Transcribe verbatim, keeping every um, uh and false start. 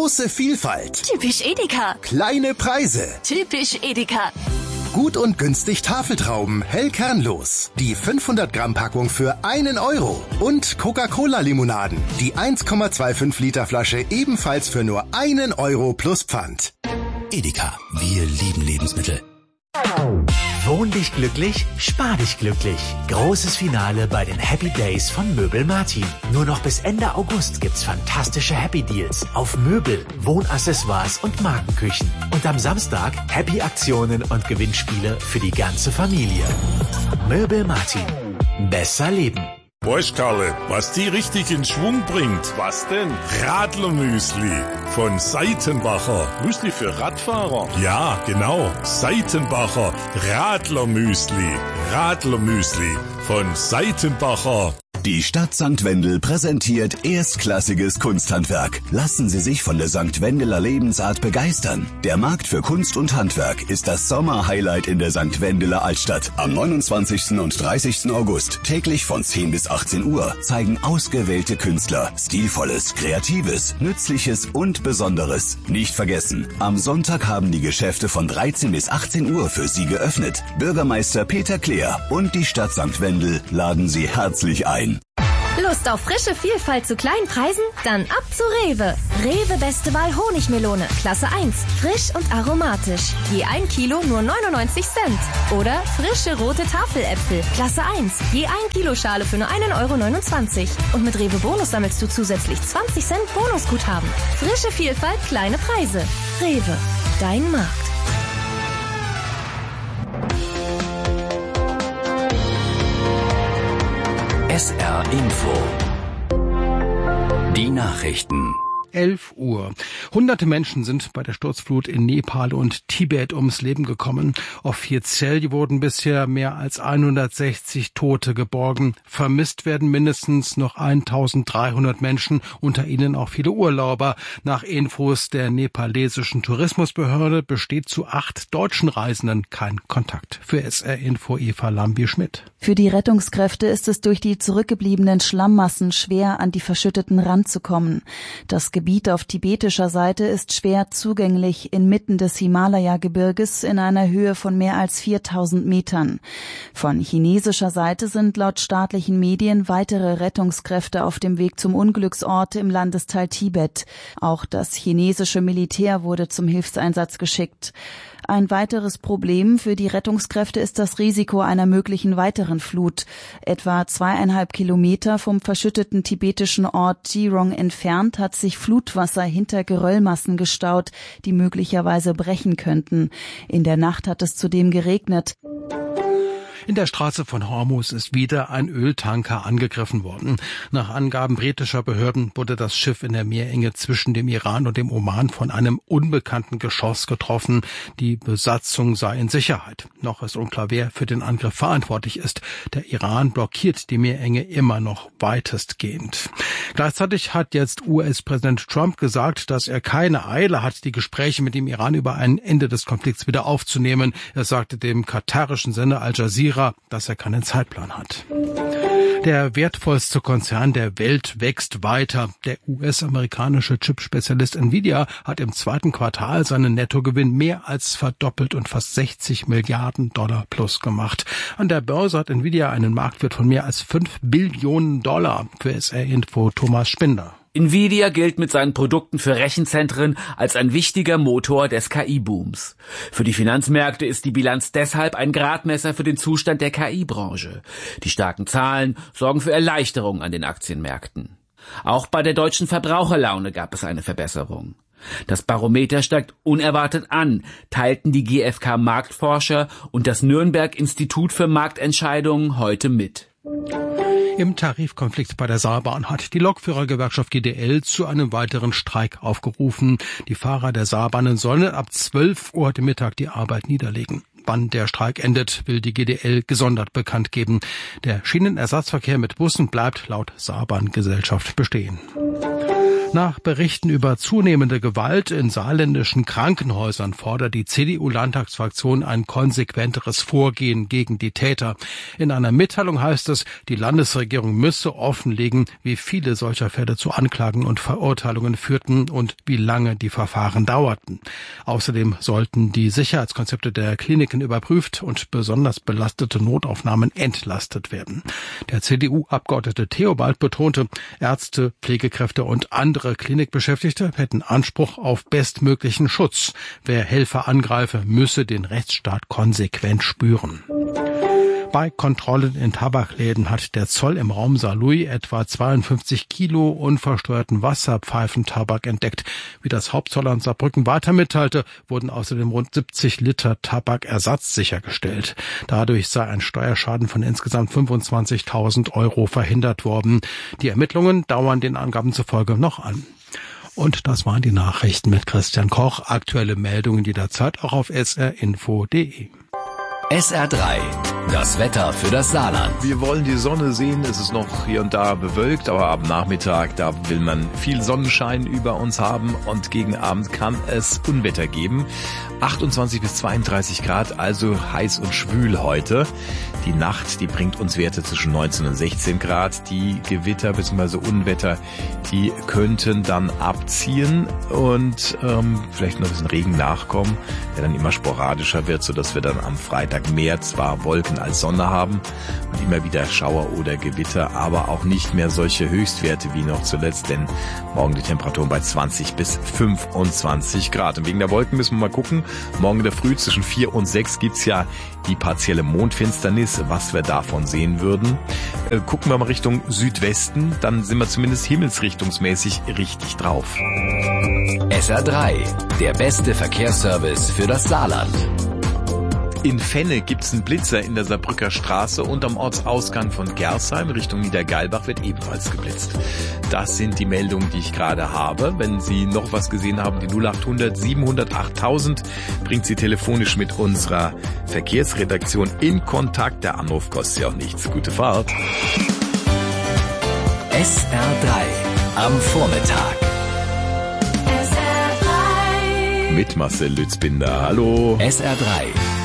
Große Vielfalt. Typisch Edeka. Kleine Preise. Typisch Edeka. Gut und günstig Tafeltrauben, hell kernlos. Die fünfhundert Gramm Packung für einen Euro. Und Coca-Cola-Limonaden. Die eins Komma fünfundzwanzig Liter Flasche ebenfalls für nur einen Euro plus Pfand. Edeka, wir lieben Lebensmittel. Wohn dich glücklich, spar dich glücklich. Großes Finale bei den Happy Days von Möbel Martin. Nur noch bis Ende August gibt's fantastische Happy Deals auf Möbel, Wohnaccessoires und Markenküchen. Und am Samstag Happy Aktionen und Gewinnspiele für die ganze Familie. Möbel Martin. Besser leben. Weißt Karle, was die richtig in Schwung bringt? Was denn? Radlermüsli von Seitenbacher. Müsli für Radfahrer? Ja, genau. Seitenbacher Radlermüsli. Radlermüsli von Seitenbacher. Die Stadt Sankt Wendel präsentiert erstklassiges Kunsthandwerk. Lassen Sie sich von der Sankt Wendeler Lebensart begeistern. Der Markt für Kunst und Handwerk ist das Sommerhighlight in der Sankt Wendeler Altstadt. Am neunundzwanzigsten und dreißigsten August, täglich von zehn bis achtzehn Uhr, zeigen ausgewählte Künstler Stilvolles, Kreatives, Nützliches und Besonderes. Nicht vergessen, am Sonntag haben die Geschäfte von dreizehn bis achtzehn Uhr für Sie geöffnet. Bürgermeister Peter Kleer und die Stadt Sankt Wendel laden Sie herzlich ein. Lust auf frische Vielfalt zu kleinen Preisen? Dann ab zu Rewe. Rewe Beste Wahl Honigmelone, Klasse eins. Frisch und aromatisch. Je ein Kilo nur neunundneunzig Cent. Oder frische rote Tafeläpfel, Klasse eins. Je ein Kilo Schale für nur einen Euro neunundzwanzig. Und mit Rewe Bonus sammelst du zusätzlich zwanzig Cent Bonusguthaben. Frische Vielfalt, kleine Preise. Rewe, dein Markt. S R Info. Die Nachrichten. elf Uhr. Hunderte Menschen sind bei der Sturzflut in Nepal und Tibet ums Leben gekommen. Offiziell wurden bisher mehr als hundertsechzig Tote geborgen. Vermisst werden mindestens noch eintausenddreihundert Menschen, unter ihnen auch viele Urlauber. Nach Infos der nepalesischen Tourismusbehörde besteht zu acht deutschen Reisenden kein Kontakt. Für S R Info Eva Lambi-Schmidt. Für die Rettungskräfte ist es durch die zurückgebliebenen Schlammmassen schwer, an die Verschütteten ranzukommen. Das Gebiet auf tibetischer Seite ist schwer zugänglich inmitten des Himalaya-Gebirges in einer Höhe von mehr als viertausend Metern. Von chinesischer Seite sind laut staatlichen Medien weitere Rettungskräfte auf dem Weg zum Unglücksort im Landesteil Tibet. Auch das chinesische Militär wurde zum Hilfseinsatz geschickt. Ein weiteres Problem für die Rettungskräfte ist das Risiko einer möglichen weiteren Flut. Etwa zweieinhalb Kilometer vom verschütteten tibetischen Ort Jirong entfernt hat sich Flutwasser hinter Geröllmassen gestaut, die möglicherweise brechen könnten. In der Nacht hat es zudem geregnet. In der Straße von Hormuz ist wieder ein Öltanker angegriffen worden. Nach Angaben britischer Behörden wurde das Schiff in der Meerenge zwischen dem Iran und dem Oman von einem unbekannten Geschoss getroffen. Die Besatzung sei in Sicherheit. Noch ist unklar, wer für den Angriff verantwortlich ist. Der Iran blockiert die Meerenge immer noch weitestgehend. Gleichzeitig hat jetzt U S-Präsident Trump gesagt, dass er keine Eile hat, die Gespräche mit dem Iran über ein Ende des Konflikts wieder aufzunehmen. Er sagte dem katarischen Sender Al Jazeera, dass er keinen Zeitplan hat. Der wertvollste Konzern der Welt wächst weiter. Der U S-amerikanische Chip-Spezialist Nvidia hat im zweiten Quartal seinen Nettogewinn mehr als verdoppelt und fast sechzig Milliarden Dollar plus gemacht. An der Börse hat Nvidia einen Marktwert von mehr als fünf Billionen Dollar. Für S R Info Thomas Spinder. Nvidia gilt mit seinen Produkten für Rechenzentren als ein wichtiger Motor des K I-Booms. Für die Finanzmärkte ist die Bilanz deshalb ein Gradmesser für den Zustand der K I-Branche. Die starken Zahlen sorgen für Erleichterung an den Aktienmärkten. Auch bei der deutschen Verbraucherlaune gab es eine Verbesserung. Das Barometer steigt unerwartet an, teilten die G f K-Marktforscher und das Nürnberg-Institut für Marktentscheidungen heute mit. Im Tarifkonflikt bei der Saarbahn hat die Lokführergewerkschaft G D L zu einem weiteren Streik aufgerufen. Die Fahrer der Saarbahnen sollen ab zwölf Uhr heute Mittag die Arbeit niederlegen. Wann der Streik endet, will die G D L gesondert bekannt geben. Der Schienenersatzverkehr mit Bussen bleibt laut Saarbahngesellschaft bestehen. Nach Berichten über zunehmende Gewalt in saarländischen Krankenhäusern fordert die C D U-Landtagsfraktion ein konsequenteres Vorgehen gegen die Täter. In einer Mitteilung heißt es, die Landesregierung müsse offenlegen, wie viele solcher Fälle zu Anklagen und Verurteilungen führten und wie lange die Verfahren dauerten. Außerdem sollten die Sicherheitskonzepte der Kliniken überprüft und besonders belastete Notaufnahmen entlastet werden. Der C D U-Abgeordnete Theobald betonte, Ärzte, Pflegekräfte und andere Klinikbeschäftigte hätten Anspruch auf bestmöglichen Schutz. Wer Helfer angreife, müsse den Rechtsstaat konsequent spüren. Bei Kontrollen in Tabakläden hat der Zoll im Raum Saarlouis etwa zweiundfünfzig Kilo unversteuerten Wasserpfeifentabak entdeckt. Wie das Hauptzollamt Saarbrücken weiter mitteilte, wurden außerdem rund siebzig Liter Tabakersatz sichergestellt. Dadurch sei ein Steuerschaden von insgesamt fünfundzwanzigtausend Euro verhindert worden. Die Ermittlungen dauern den Angaben zufolge noch an. Und das waren die Nachrichten mit Christian Koch. Aktuelle Meldungen jederzeit auch auf s r info punkt d e. S R drei, das Wetter für das Saarland. Wir wollen die Sonne sehen, es ist noch hier und da bewölkt, aber ab Nachmittag, da will man viel Sonnenschein über uns haben und gegen Abend kann es Unwetter geben. achtundzwanzig bis zweiunddreißig Grad, also heiß und schwül heute. Die Nacht, die bringt uns Werte zwischen neunzehn und sechzehn Grad. Die Gewitter bzw. Unwetter, die könnten dann abziehen und ähm, vielleicht noch ein bisschen Regen nachkommen, der dann immer sporadischer wird, sodass wir dann am Freitag mehr zwar Wolken als Sonne haben und immer wieder Schauer oder Gewitter, aber auch nicht mehr solche Höchstwerte wie noch zuletzt, denn morgen die Temperaturen bei zwanzig bis fünfundzwanzig Grad. Und wegen der Wolken müssen wir mal gucken. Morgen in der Früh zwischen vier und sechs gibt's ja die partielle Mondfinsternis, was wir davon sehen würden. Äh, gucken wir mal Richtung Südwesten, dann sind wir zumindest himmelsrichtungsmäßig richtig drauf. S R drei, der beste Verkehrsservice für das Saarland. In Fenne gibt's einen Blitzer in der Saarbrücker Straße und am Ortsausgang von Gersheim Richtung Niedergeilbach wird ebenfalls geblitzt. Das sind die Meldungen, die ich gerade habe. Wenn Sie noch was gesehen haben, die null achthundert siebenhundertachttausend bringt Sie telefonisch mit unserer Verkehrsredaktion in Kontakt. Der Anruf kostet ja auch nichts. Gute Fahrt. S R drei am Vormittag. Mit Marcel Lützbinder. Hallo. S R drei.